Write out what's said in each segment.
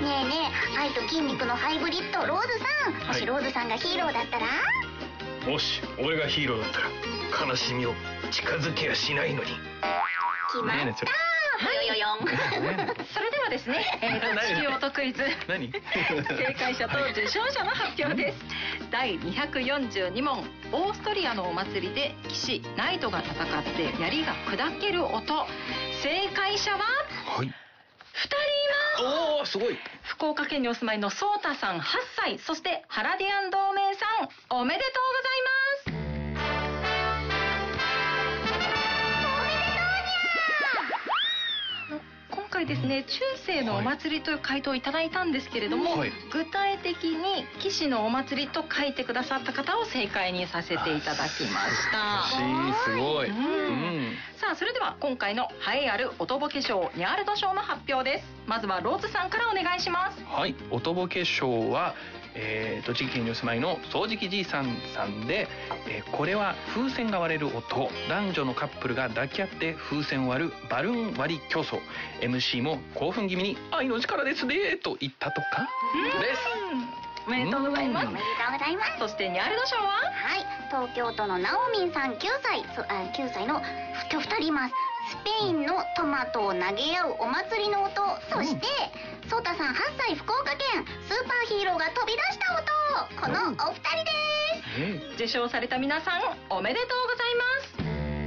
ねえねえ、愛と筋肉のハイブリッドローズさん、もしローズさんがヒーローだったら？ もし俺がヒーローだったら悲しみを近づけやしないのに。 決まった。ほよよよん。 それではですね、地球音クイズ何正解者と受賞者の発表です。第242問、オーストリアのお祭りで騎士ナイトが戦って槍が砕ける音。正解者は、 はい、 2人います。 おー、すごい。 福岡県にお住まいのソータさん8歳、そしてハラディアン同盟さん、おめでとうございます。今回ですね、中世のお祭りという回答をいただいたんですけれども、 はい、 具体的に騎士のお祭りと書いてくださった方を正解にさせていただきました。 すごい。 さあ、それでは今回の栄えある音ボケ賞ニャールド賞の発表です。まずはローズさんからお願いします。 はい、音ボケ賞は栃木県にお住まいの掃除機じいさんで、これは風船が割れる音。男女のカップルが抱き合って風船を割るバルーン割り競争。 MC も興奮気味に愛の力ですねと言ったとかです。 おめでとうございます。 おめでとうございます。 そしてニャールド賞は、 はい、東京都のナオミンさん9歳の2人います。スペインのトマトを投げ合うお祭りの音。そしてソータさん8歳、福岡県、スーパーヒーローが飛び出した音。このお二人です。 受賞された皆さん、おめでとうございます。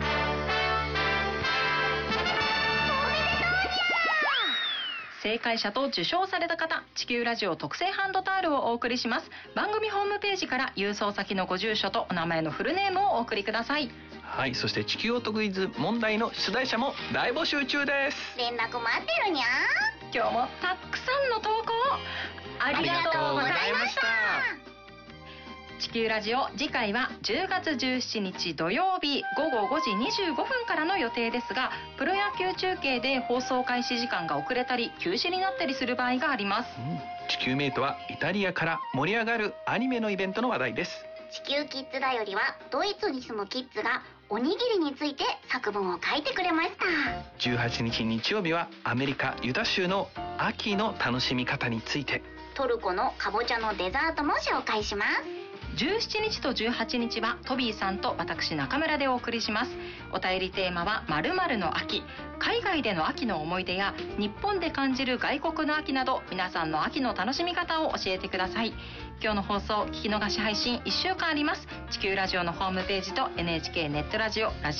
正解者と受賞された方、地球ラジオ特製ハンドタオルをお送りします。番組ホームページから郵送先のご住所とお名前のフルネームをお送りください。 はい、そして地球音クイズ問題の出題者も大募集中です。 連絡待ってるにゃ。 今日もたくさんの投稿ありがとうございました。地球ラジオ、次回は10月17日土曜日午後5時25分からの予定ですが、プロ野球中継で放送開始時間が遅れたり休止になったりする場合があります。 地球メイトはイタリアから盛り上がるアニメのイベントの話題です。 地球キッズだよりはドイツに住むキッズがおにぎりについて作文を書いてくれました。 18日日曜日はアメリカユタ州の秋の楽しみ方について、 トルコのかぼちゃのデザートも紹介します。 17日と18日はトビーさんと私中村でお送りします。お便りテーマは〇〇の秋。海外での秋の思い出や日本で感じる外国の秋など、皆さんの秋の楽しみ方を教えてください。今日の放送聞き逃し配信1週間あります。地球ラジオのホームページと NHK ネットラジオラジ